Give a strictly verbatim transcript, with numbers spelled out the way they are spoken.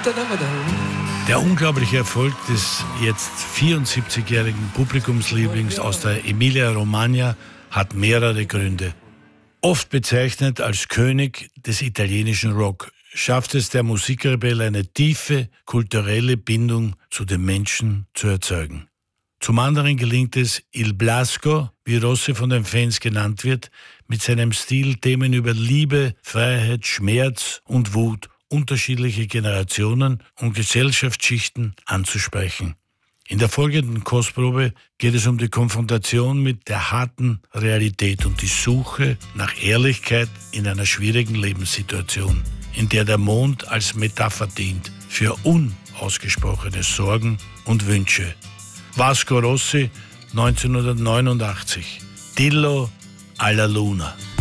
Der unglaubliche Erfolg des jetzt vierundsiebzigjährigen Publikumslieblings aus der Emilia-Romagna hat mehrere Gründe. Oft bezeichnet als König des italienischen Rock, schafft es der Musikrebell, eine tiefe kulturelle Bindung zu den Menschen zu erzeugen. Zum anderen gelingt es Il Blasco, wie Rossi von den Fans genannt wird, mit seinem Stil Themen über Liebe, Freiheit, Schmerz und Wut unterschiedliche Generationen und Gesellschaftsschichten anzusprechen. In der folgenden Kostprobe geht es um die Konfrontation mit der harten Realität und die Suche nach Ehrlichkeit in einer schwierigen Lebenssituation, in der der Mond als Metapher dient für unausgesprochene Sorgen und Wünsche. Vasco Rossi, neunzehnhundertneunundachtzig. Dillo alla Luna.